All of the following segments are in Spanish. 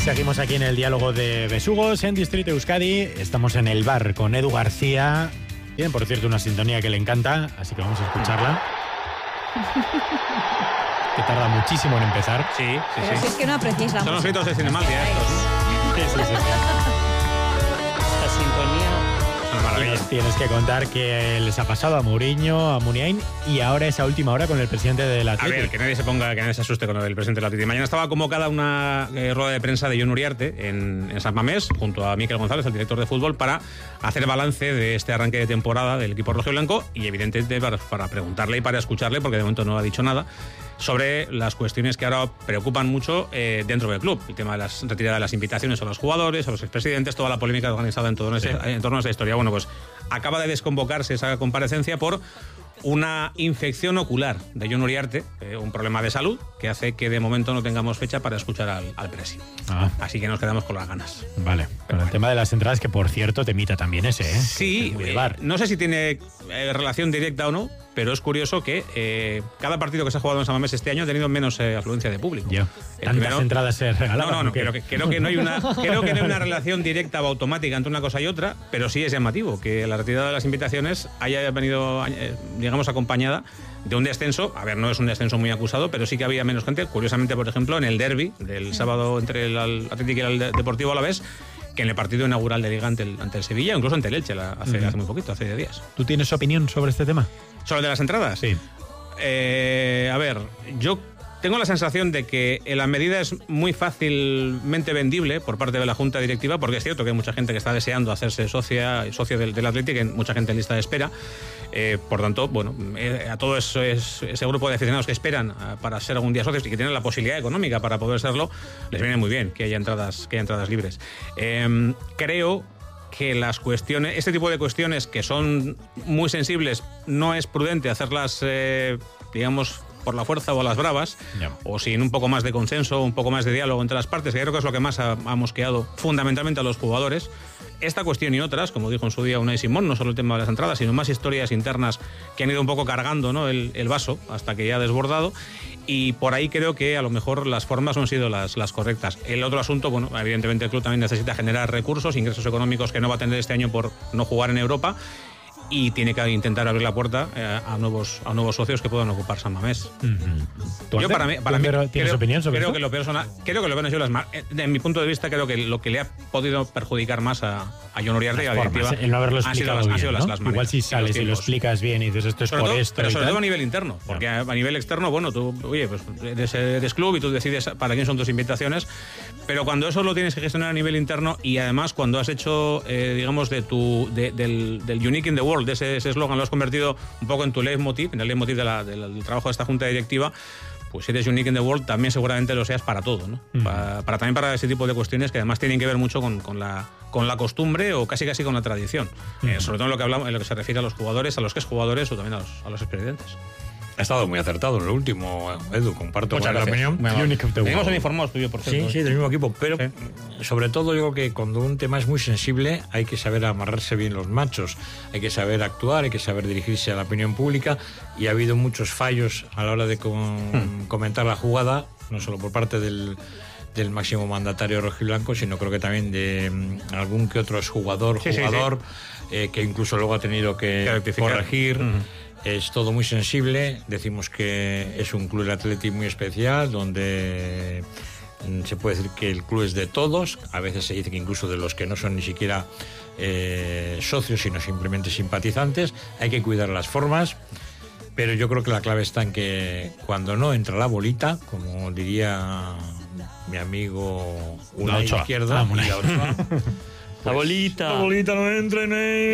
Seguimos aquí en el diálogo de Besugos en Distrito Euskadi. Estamos en el bar con Edu García. Tienen, por cierto, una sintonía que le encanta, así que vamos a escucharla. Que tarda muchísimo en empezar. Sí. Si es que no apreciáis la Son los música. gritos de Cinemaldia estos. Sí. Esta sintonía es una maravilla. Nos tienes que contar qué les ha pasado a Mourinho, a Muniain y ahora esa última hora con el presidente del Atlético. A ver, que nadie se asuste con el presidente del Atlético. Mañana estaba convocada una rueda de prensa de Jon Uriarte en San Mamés, junto a Mikel González, el director de fútbol, para hacer balance de este arranque de temporada del equipo rojiblanco y evidentemente para preguntarle y para escucharle, porque de momento no ha dicho nada, sobre las cuestiones que ahora preocupan mucho dentro del club. El tema de las retiradas de las invitaciones a los jugadores, a los expresidentes, toda la polémica organizada en torno a esa historia. Bueno, pues acaba de desconvocarse esa comparecencia por una infección ocular de Jon Uriarte, un problema de salud que hace que de momento no tengamos fecha para escuchar al presi. Así que nos quedamos con las ganas. Vale, con el tema de las entradas, que por cierto temita también ese, ¿eh? Sí, no sé si tiene relación directa o no, pero es curioso que cada partido que se ha jugado en San Mamés este año ha tenido menos afluencia de público. Tantas entradas se regalaban. No, creo que no hay una relación directa o automática entre una cosa y otra, pero sí es llamativo que la retirada de las invitaciones haya venido, digamos, acompañada de un descenso. A ver, no es un descenso muy acusado, pero sí que había menos gente. Curiosamente, por ejemplo, en el derbi del sábado entre el Atlético y el Deportivo Alavés, que en el partido inaugural de Liga ante el Sevilla, incluso ante el Elche, hace muy poquito, hace 10 días. ¿Tú tienes opinión sobre este tema? ¿Sobre el de las entradas? Sí. A ver, yo tengo la sensación de que la medida es muy fácilmente vendible por parte de la Junta Directiva, porque es cierto que hay mucha gente que está deseando hacerse socio del Atlético, hay mucha gente en lista de espera. Por tanto, bueno, a todo ese grupo de aficionados que esperan para ser algún día socios y que tienen la posibilidad económica para poder serlo, les viene muy bien que haya entradas libres. Creo que las cuestiones, este tipo de cuestiones que son muy sensibles, no es prudente hacerlas, digamos, por la fuerza o a las bravas, o sin un poco más de consenso, un poco más de diálogo entre las partes, que creo que es lo que más ha mosqueado fundamentalmente a los jugadores. Esta cuestión y otras, como dijo en su día Unai Simón, no solo el tema de las entradas, sino más historias internas que han ido un poco cargando, ¿no?, el vaso hasta que ya ha desbordado. Y por ahí creo que a lo mejor las formas no han sido las correctas. El otro asunto, bueno, evidentemente el club también necesita generar recursos, ingresos económicos que no va a tener este año por no jugar en Europa, y tiene que intentar abrir la puerta a nuevos socios que puedan ocupar San Mamés. Yo para mí ¿tienes opinión sobre creo esto? que lo personal, creo que lo ven sido de mi punto de vista, creo que lo que le ha podido perjudicar más a Jon Uriarte y a la directiva, el no haberlo explicado han sido bien, las ¿no? maneras. Igual si sales y lo explicas bien y dices esto es por esto. Pero y sobre tal. todo a nivel interno, porque a nivel externo, bueno, tú, oye, pues eres club y tú decides para quién son tus invitaciones, pero cuando eso lo tienes que gestionar a nivel interno, y además cuando has hecho, digamos, del Unique in the World, de ese eslogan, lo has convertido un poco en tu leitmotiv, en el leitmotiv del trabajo de esta junta directiva, pues si eres unique in the world, también seguramente lo seas para todo, ¿no? También para ese tipo de cuestiones que además tienen que ver mucho con la costumbre o casi con la tradición. Sobre todo en lo que hablamos, en lo que se refiere a los jugadores, a los que es jugadores o también a los expresidentes. Ha estado muy acertado en lo último, Edu, comparto Muchas con la gracias. opinión. Venimos informados tú y yo, por cierto. Sí, del mismo equipo, pero sobre todo yo creo que cuando un tema es muy sensible hay que saber amarrarse bien los machos, hay que saber actuar, hay que saber dirigirse a la opinión pública, y ha habido muchos fallos a la hora de comentar la jugada, no solo por parte del máximo mandatario rojiblanco, sino creo que también de algún que otro jugador, que incluso luego ha tenido que corregir. Es todo muy sensible. Decimos que es un club de Atlético muy especial, donde se puede decir que el club es de todos. A veces se dice que incluso de los que no son ni siquiera socios, sino simplemente simpatizantes. Hay que cuidar las formas, pero yo creo que la clave está en que cuando no entra la bolita, como diría mi amigo una izquierda, y la otra, La bolita no entra en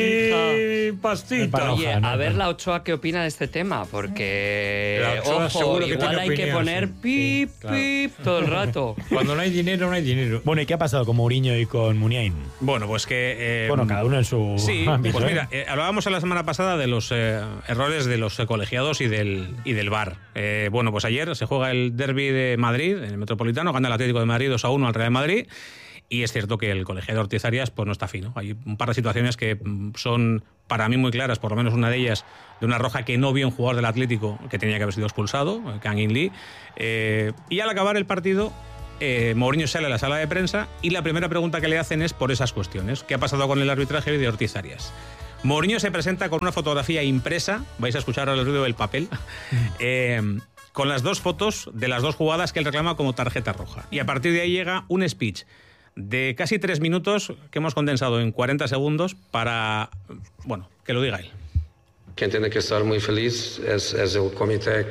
el pastita. Oye, a ver la Ochoa qué opina de este tema, porque La Ochoa ojo, seguro que igual tiene hay que opinión, poner sí. pip, Sí, claro. pip todo el rato. Cuando no hay dinero, no hay dinero. Bueno, ¿y qué ha pasado con Mourinho y con Muniain? Bueno, pues que... cada uno en su ámbito. Pues mira, hablábamos la semana pasada de los errores de los colegiados y del VAR. Bueno, pues ayer se juega el derbi de Madrid, en el Metropolitano, gana el Atlético de Madrid 2-1 al Real Madrid. Y es cierto que el colegiado Ortiz Arias pues no está fino. Hay un par de situaciones que son para mí muy claras, por lo menos una de ellas de una roja que no vio un jugador del Atlético que tenía que haber sido expulsado, Kang In Lee. Y al acabar el partido, Mourinho sale a la sala de prensa y la primera pregunta que le hacen es por esas cuestiones. ¿Qué ha pasado con el arbitraje de Ortiz Arias? Mourinho se presenta con una fotografía impresa, vais a escuchar ahora el ruido del papel, con las 2 fotos de las 2 jugadas que él reclama como tarjeta roja. Y a partir de ahí llega un speech de casi 3 minutos que hemos condensado en 40 segundos para, bueno, que lo diga él. Quien tiene que estar muy feliz es el comité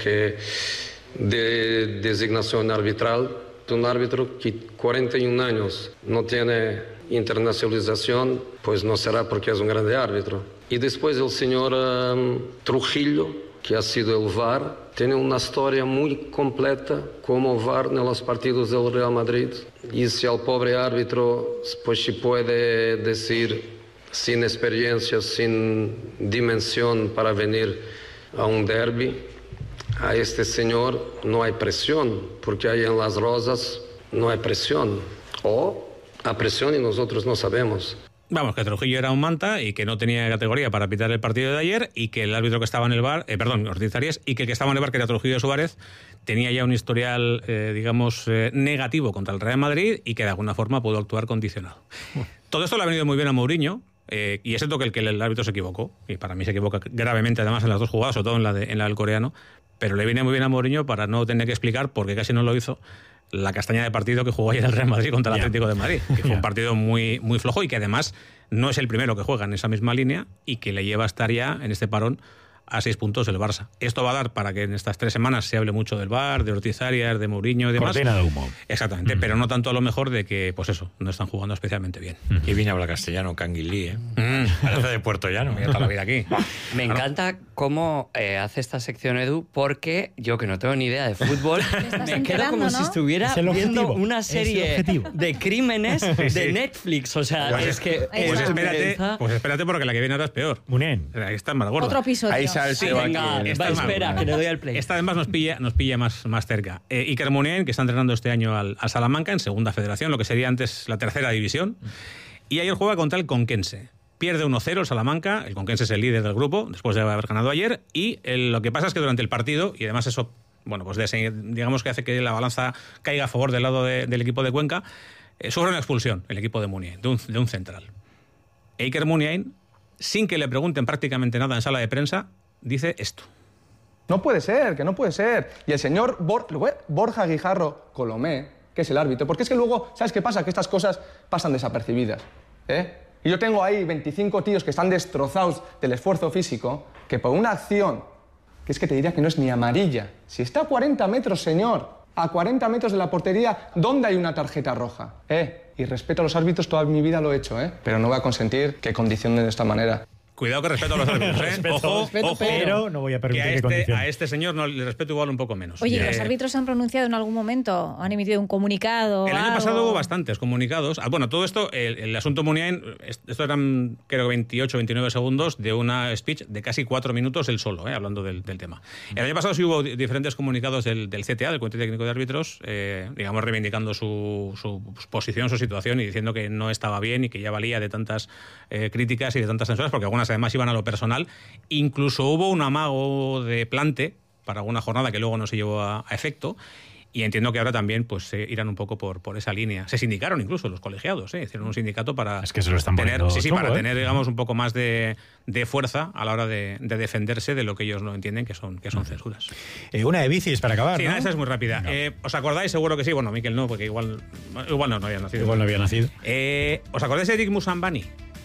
de designación arbitral. Un árbitro que 41 años no tiene internacionalización, pues no será porque es un grande árbitro. Y después el señor Trujillo, que ha sido el VAR, tiene una historia muy completa como VAR en los partidos del Real Madrid. Y si al pobre árbitro pues se puede decir sin experiencia, sin dimensión para venir a un derbi, a este señor no hay presión, porque ahí en Las Rosas no hay presión. O hay presión y nosotros no sabemos. Vamos, que Trujillo era un manta y que no tenía categoría para pitar el partido de ayer y que el árbitro que estaba en el VAR, Ortiz Arias, y que el que estaba en el VAR, que era Trujillo Suárez, tenía ya un historial, negativo contra el Real Madrid y que de alguna forma pudo actuar condicionado. Todo esto le ha venido muy bien a Mourinho. Y es cierto que el árbitro se equivocó, y para mí se equivoca gravemente además en las 2 jugadas, sobre todo en la del coreano, pero le viene muy bien a Mourinho para no tener que explicar, porque casi no lo hizo, la castaña de partido que jugó ayer el Real Madrid contra el Atlético de Madrid, que fue un partido muy, muy flojo y que además no es el primero que juega en esa misma línea y que le lleva a estar ya en este parón a 6 puntos el Barça. Esto va a dar para que en estas 3 semanas se hable mucho del VAR, de Ortiz Arias, de Mourinho y demás. Cortina de humo. Exactamente, pero no tanto a lo mejor de que, pues eso, no están jugando especialmente bien. Y bien habla castellano, Canguilí, ¿eh? Parece de Puerto Llano. Me toda la vida aquí. Me encanta cómo hace esta sección Edu, porque yo, que no tengo ni idea de fútbol, me quedo como si estuviera viendo una serie de crímenes de Netflix. O sea, Pues es que... Pues espérate porque la que viene ahora es peor. Munien. Esta es más gorda. Otro episodio. Ahí sale Sí, Seba venga, aquí. espera, que le doy al play. Esta además nos pilla más cerca. Iker Muniain, que está entrenando este año al Salamanca en segunda federación, lo que sería antes la tercera división, y ayer juega contra el Conquense. Pierde 1-0 el Salamanca, el Conquense es el líder del grupo, después de haber ganado ayer, y lo que pasa es que durante el partido, y además eso, bueno, pues digamos que hace que la balanza caiga a favor del lado del equipo de Cuenca, sufre una expulsión el equipo de Muniain, de un central. Iker Muniain, sin que le pregunten prácticamente nada en sala de prensa, dice esto. No puede ser, que no puede ser. Y el señor Borja Guijarro Colomé, que es el árbitro, porque es que luego, ¿sabes qué pasa? Que estas cosas pasan desapercibidas, ¿eh? Y yo tengo ahí 25 tíos que están destrozados del esfuerzo físico, que por una acción, que es que te diría que no es ni amarilla, si está a 40 metros, señor, a 40 metros de la portería, ¿dónde hay una tarjeta roja? Y respeto a los árbitros, toda mi vida lo he hecho, pero no voy a consentir que condicionen de esta manera. Cuidado que respeto a los árbitros, Ojo, pero no voy a permitir que a este señor no le respeto igual un poco menos. Oye, ¿los árbitros se han pronunciado en algún momento? ¿Han emitido un comunicado? El año pasado hubo bastantes comunicados. Bueno, todo esto, el asunto Muniain, esto eran creo que 28, 29 segundos de una speech de casi 4 minutos él solo, hablando del tema. El año pasado sí hubo diferentes comunicados del CTA, del Comité Técnico de Árbitros, digamos reivindicando su posición, su situación y diciendo que no estaba bien y que ya valía de tantas críticas y de tantas censuras, porque algunas además iban a lo personal. Incluso hubo un amago de plante para alguna jornada que luego no se llevó a efecto, y entiendo que ahora también pues irán un poco por esa línea. Se sindicaron incluso los colegiados, hicieron un sindicato para es que se lo están tener, chungo, para tener, digamos, un poco más de fuerza a la hora de defenderse de lo que ellos no entienden que son censuras. Una de bicis para acabar, sí, ¿no? Esa es muy rápida. ¿Os acordáis? Seguro que sí. Bueno, Miquel no, porque igual no había nacido. Igual no había nacido. ¿Os acordáis de Eric Musambani?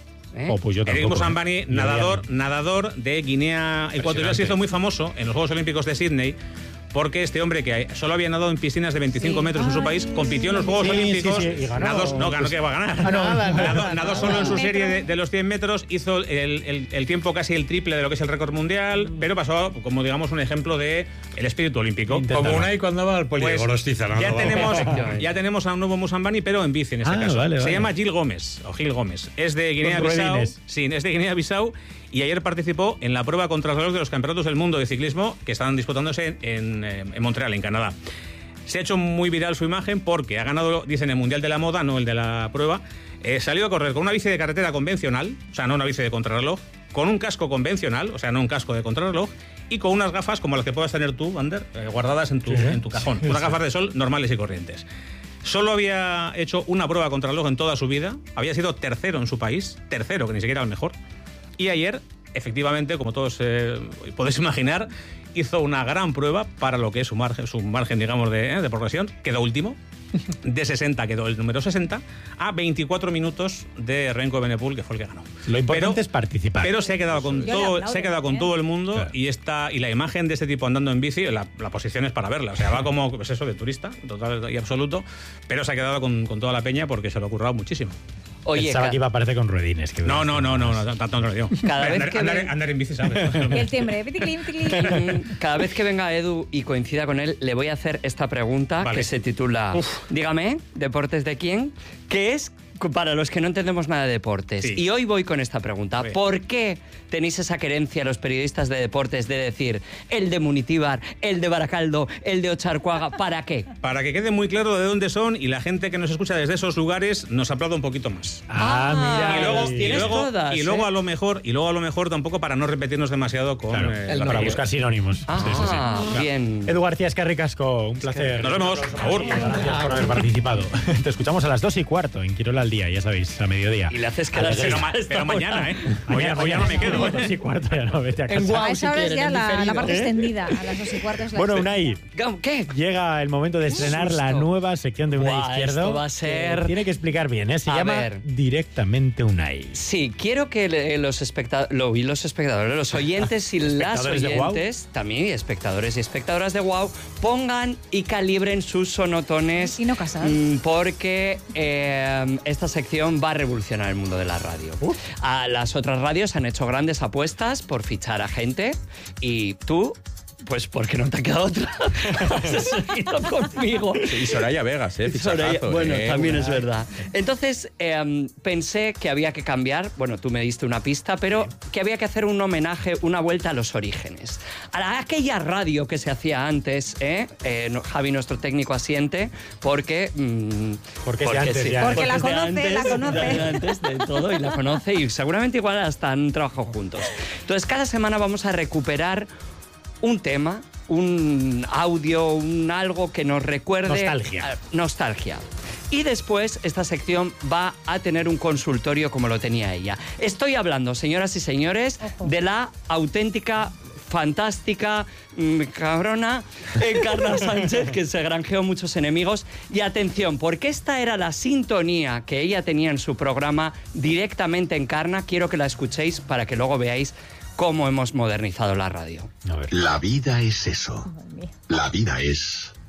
Pues yo tampoco, Eric Musambani, nadador de Guinea Ecuatorial, se hizo muy famoso en los Juegos Olímpicos de Sydney, porque este hombre que solo había nadado en piscinas de 25 metros en su país, compitió en los Juegos Olímpicos. Y ganó. Ganó que va a ganar. Nadó solo en su serie de los 100 metros, hizo el tiempo casi el triple de lo que es el récord mundial, pero pasó como, digamos, un ejemplo de el espíritu olímpico. Como Unai cuando va al Poligorostiza. Ya tenemos a un nuevo Musambani, pero en bici en este caso. Se llama Gil Gómez. Es de Guinea-Bissau. Sí, es de Guinea-Bissau. Y ayer participó en la prueba contrarreloj de los campeonatos del mundo de ciclismo que estaban disputándose en Montreal, en Canadá. Se ha hecho muy viral su imagen porque ha ganado, dicen, el Mundial de la Moda, no el de la prueba. Salió a correr con una bici de carretera convencional, o sea, no una bici de contrarreloj, con un casco convencional, o sea, no un casco de contrarreloj, y con unas gafas como las que puedas tener tú, Ander, guardadas en tu cajón. Unas gafas de sol normales y corrientes. Solo había hecho una prueba contrarreloj en toda su vida, había sido tercero en su país, tercero, que ni siquiera el mejor, y ayer, efectivamente, como todos podéis imaginar, hizo una gran prueba para lo que es su margen digamos, de progresión, quedó último. De 60 quedó el número 60 a 24 minutos de Remco Evenepoel, que fue el que ganó. Lo importante es participar. Pero se ha quedado con todo el mundo, claro. Y la imagen de este tipo andando en bici, la posición es para verla. O sea, va como pues eso de turista, total y absoluto, pero se ha quedado con toda la peña porque se lo ha currado muchísimo. Oye, pensaba que iba a aparecer con ruedines. No, tanto no lo digo. Andar en bici, ¿sabes? Y el timbre. Cada vez que venga Edu y coincida con él, le voy a hacer esta pregunta que se titula dígame, ¿deportes de quién? Que es para los que no entendemos nada de deportes. Sí. Y hoy voy con esta pregunta. ¿Por qué tenéis esa querencia los periodistas de deportes de decir el de Munitíbar, el de Baracaldo, el de Ocharcoaga? ¿Para qué? Para que quede muy claro de dónde son y la gente que nos escucha desde esos lugares nos aplauda un poquito más. Mira. Y luego a lo mejor tampoco para no repetirnos demasiado con... Claro, para buscar sinónimos. Bien. Edu García Escarricasco, un placer. Nos vemos. Por favor. Gracias por haber participado. Te escuchamos a las 2:15 en Quirola al día, ya sabéis, a mediodía. Y le haces quedar pero mañana, ¿eh? Hoy ya no me quedo. 2:15 ya no, vete a casa. A esa hora es ya la parte extendida, a las 2:15. Bueno, Unai, ¿qué? Llega el momento de estrenar la nueva sección de Unai Izquierdo. Esto va a ser... Tiene que explicar bien, ¿eh? Se llama Directamente Unai. Sí, quiero que los espectadores, los oyentes y las oyentes, también espectadores y espectadoras de WOW, pongan y calibren sus sonotones. Y no casar. Porque esta sección va a revolucionar el mundo de la radio. A las otras radios han hecho grandes apuestas por fichar a gente y tú... Pues porque no te ha quedado otra. Has seguido conmigo. Y Soraya Vegas, fichajazo. Bueno, también es verdad. Entonces, pensé que había que cambiar, bueno, tú me diste una pista, pero que había que hacer un homenaje, una vuelta a los orígenes. A aquella radio que se hacía antes, Javi, nuestro técnico, asiente, porque la conoce. Antes de todo y la conoce y seguramente igual hasta han trabajado juntos. Entonces, cada semana vamos a recuperar un tema, un audio, algo que nos recuerde... Nostalgia. Y después esta sección va a tener un consultorio como lo tenía ella. Estoy hablando, señoras y señores, de la auténtica, fantástica, cabrona Encarna Sánchez, que se granjeó muchos enemigos. Y atención, porque esta era la sintonía que ella tenía en su programa Directamente Encarna. Quiero que la escuchéis para que luego veáis cómo hemos modernizado la radio. La vida es eso. La vida es